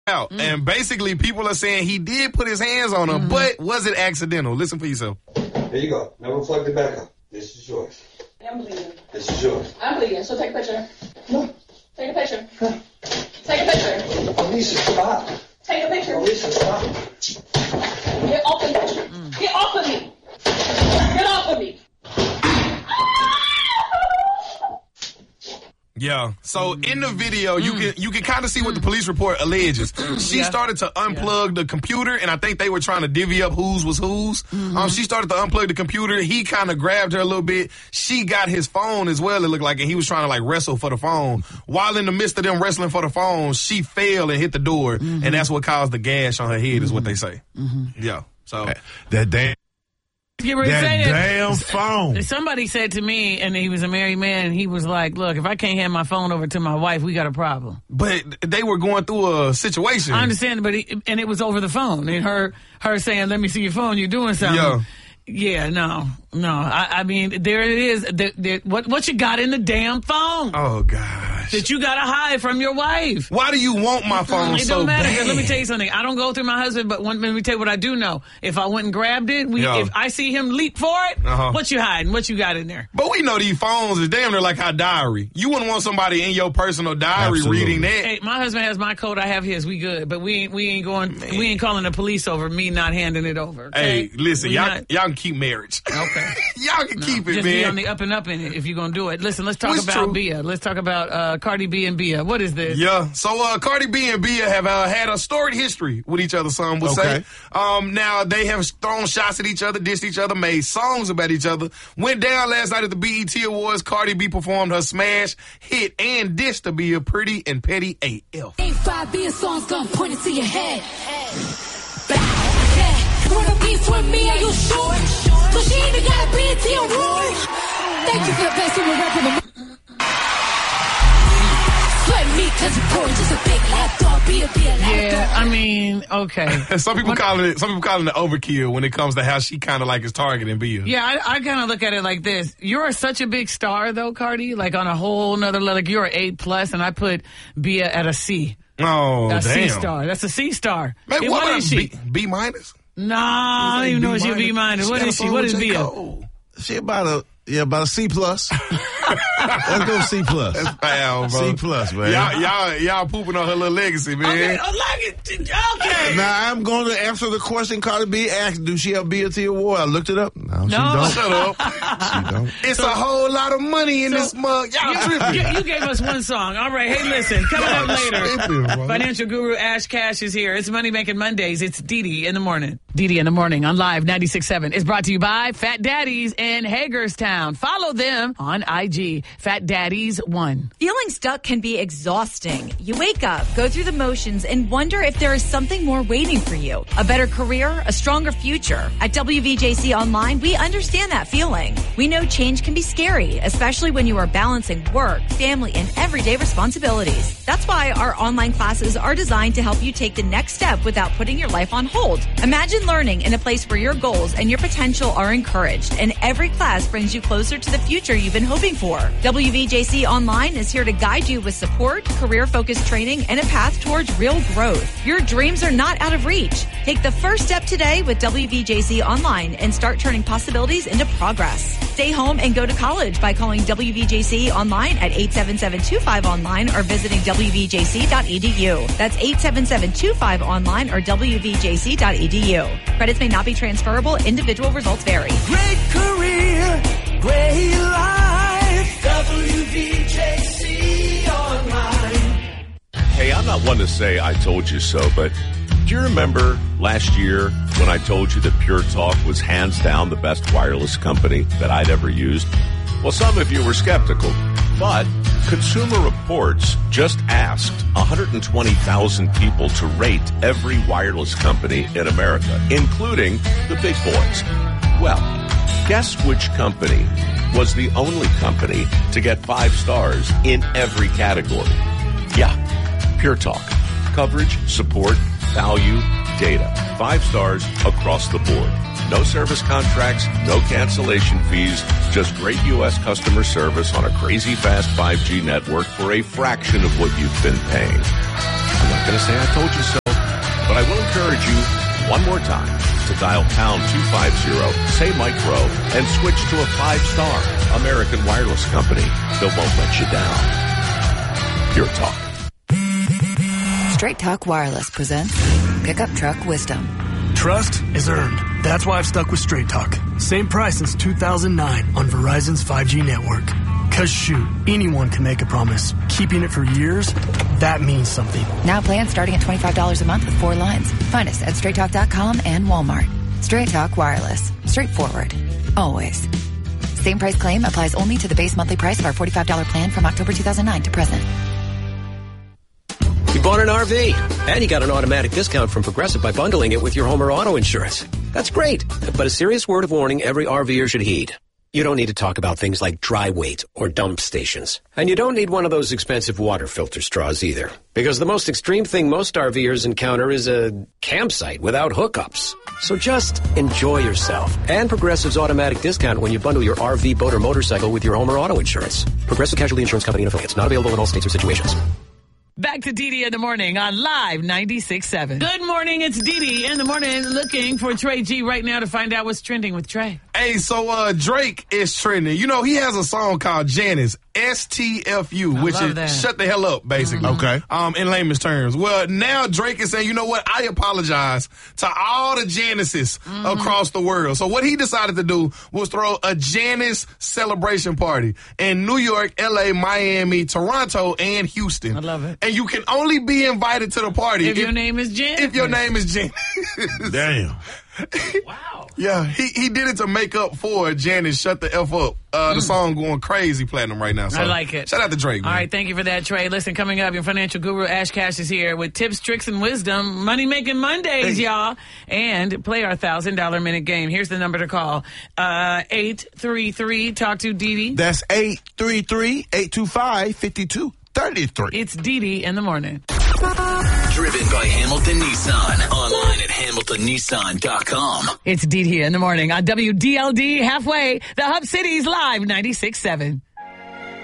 out. And basically, people are saying he did put his hands on her, but was it accidental? Listen for yourself. Here you go. Now plug it back up. This is yours. I'm bleeding. This is yours. I'm bleeding, so take a picture. No. Take a picture. Take a picture. Alicia, stop. Take a picture. Alicia, stop. Get off of me. Get off of me. Get off of me. Yeah. So in the video, you can kind of see what the police report alleges. She started to unplug the computer, and I think they were trying to divvy up whose was whose. She started to unplug the computer. He kind of grabbed her a little bit. She got his phone as well, it looked like, and he was trying to like wrestle for the phone. While in the midst of them wrestling for the phone, she fell and hit the door, and that's what caused the gash on her head, is what they say. Yeah. So that damn phone. Somebody said to me, and he was a married man, and he was like, look, if I can't hand my phone over to my wife, we got a problem. But they were going through a situation. I understand, but it was over the phone. And her saying, let me see your phone, you're doing something. Yeah, no. I mean, there it is. What you got in the damn phone? Oh, gosh. That you got to hide from your wife. Why do you want my phone so bad? It don't matter, because let me tell you something. I don't go through my husband, but let me tell you what I do know. If I went and grabbed it, if I see him leap for it, what you hiding? What you got in there? But we know these phones is damn near like our diary. You wouldn't want somebody in your personal diary reading that. Hey, my husband has my code, I have his. We good, but we ain't calling the police over me not handing it over. Okay? Hey, listen, y'all can keep marriage. Okay. Y'all can keep it, just man. Be on the up and up in it if you're going to do it. Listen, let's talk about Bia. Let's talk about Cardi B and Bia. What is this? Yeah. So Cardi B and Bia have had a storied history with each other, some would say. Now, they have thrown shots at each other, dissed each other, made songs about each other. Went down last night at the BET Awards. Cardi B performed her smash hit and dissed to be a Pretty and Petty AF. Ain't 5 Bia songs gonna point it to your head. Wanna beef with me, are you sure? Cause she even got a BET award. Thank you for the best of the record. Sweat me cause you're poor, just a big lapdog, be a lapdog. Yeah, I mean, okay. Some people calling it the overkill when it comes to how she kind of like is targeting Bia. Yeah, I kind of look at it like this. You're such a big star though, Cardi, like on a whole nother level. Like you're an A+, and I put Bia at a C. Oh, a damn. C-star. That's a C-star. Man, what is she? B-? No, I don't even know what she'll be minus. What is she? What is Bia? She about a C+. Let's go C+. That's foul, bro. C+, man. Y'all pooping on her little legacy, man. Okay, I like it. Okay. Now, I'm going to answer the question Cardi B asked, do she have BET award? I looked it up. No, she don't. Shut up. She don't. It's a whole lot of money in this mug. Y'all tripping. You gave us one song. All right. Hey, listen. Coming up later, financial guru Ash Cash is here. It's Money Making Mondays. It's Didi in the morning. Didi in the morning on Live 96.7. It's brought to you by Fat Daddies in Hagerstown. Follow them on IG. Fat Daddies 1. Feeling stuck can be exhausting. You wake up, go through the motions, and wonder if there is something more waiting for you. A better career, a stronger future. At WVJC Online, we understand that feeling. We know change can be scary, especially when you are balancing work, family, and everyday responsibilities. That's why our online classes are designed to help you take the next step without putting your life on hold. Imagine learning in a place where your goals and your potential are encouraged, and every class brings you closer to the future you've been hoping for. WVJC Online is here to guide you with support, career-focused training, and a path towards real growth. Your dreams are not out of reach. Take the first step today with WVJC Online and start turning possibilities into progress. Stay home and go to college by calling WVJC Online at 877-25-ONLINE or visiting WVJC.edu. That's 877-25-ONLINE or WVJC.edu. Credits may not be transferable. Individual results vary. Great career, great life. WVJC Online. Hey, I'm not one to say I told you so, but do you remember last year when I told you that Pure Talk was hands down the best wireless company that I'd ever used? Well, some of you were skeptical, but Consumer Reports just asked 120,000 people to rate every wireless company in America, including the big boys. Well, guess which company was the only company to get 5 stars in every category? Yeah, Pure Talk. Coverage, support, value, data. 5 stars across the board. No service contracts, no cancellation fees, just great U.S. customer service on a crazy fast 5G network for a fraction of what you've been paying. not going to say I told you so, but I will encourage you one more time to dial pound 250, say Mike Rowe, and switch to a 5-star American Wireless company that won't let you down. Pure Talk. Straight Talk Wireless presents Pickup Truck Wisdom. Trust is earned. That's why I've stuck with Straight Talk. Same price since 2009 on Verizon's 5G network. Cause shoot, anyone can make a promise. Keeping it for years, that means something. Now plans starting at $25 a month with 4 lines. Find us at straighttalk.com and Walmart. Straight Talk Wireless. Straightforward. Always. Same price claim applies only to the base monthly price of our $45 plan from October 2009 to present. You bought an RV, and you got an automatic discount from Progressive by bundling it with your home or auto insurance. That's great, but a serious word of warning every RVer should heed. You don't need to talk about things like dry weight or dump stations. And you don't need one of those expensive water filter straws either. Because the most extreme thing most RVers encounter is a campsite without hookups. So just enjoy yourself. And Progressive's automatic discount when you bundle your RV, boat, or motorcycle with your home or auto insurance. Progressive Casualty Insurance Company and affiliates. Not available in all states or situations. Back to Dee in the Morning on Live 96.7. Good morning, it's Dee in the Morning, looking for Trey G right now to find out what's trending with Trey. Hey, so Drake is trending. You know, he has a song called Janice, STFU, which is shut the hell up, basically. Okay. In layman's terms. Well, now Drake is saying, you know what? I apologize to all the Janices across the world. So what he decided to do was throw a Janice celebration party in New York, LA, Miami, Toronto, and Houston. I love it. And you can only be invited to the party if your name is Janice. If your name is Janice. Damn. Wow. Yeah, he did it to make up for Janice Shut the F Up. The song going crazy platinum right now. So I like it. Shout out to Drake, man. All right, thank you for that, Trey. Listen, coming up, your financial guru, Ash Cash, is here with tips, tricks, and wisdom. Money Making Mondays, y'all. And play our $1,000 minute game. Here's the number to call. 833 Talk to Dee. That's 833-825-5233. It's Dee in the Morning. Driven by Hamilton Nissan. Online at HamiltonNissan.com. It's Dee in the Morning on WDLD Halfway, the Hub City's Live 96.7.